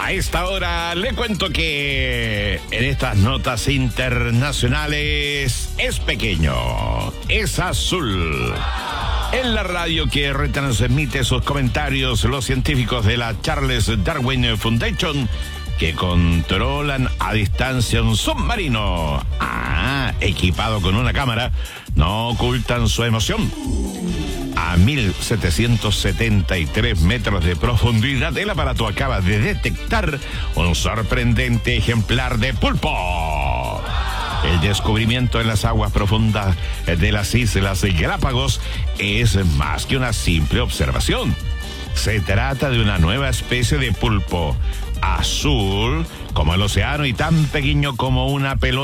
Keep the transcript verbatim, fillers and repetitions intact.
A esta hora le cuento que en estas notas internacionales es pequeño, es azul. En la radio que retransmite sus comentarios los científicos de la Charles Darwin Foundation, que controlan a distancia un submarino, ah, equipado con una cámara, no ocultan su emoción. A mil setecientos setenta y tres metros de profundidad, el aparato acaba de detectar un sorprendente ejemplar de pulpo. El descubrimiento en las aguas profundas de las Islas Galápagos es más que una simple observación. Se trata de una nueva especie de pulpo, azul como el océano y tan pequeño como una pelota.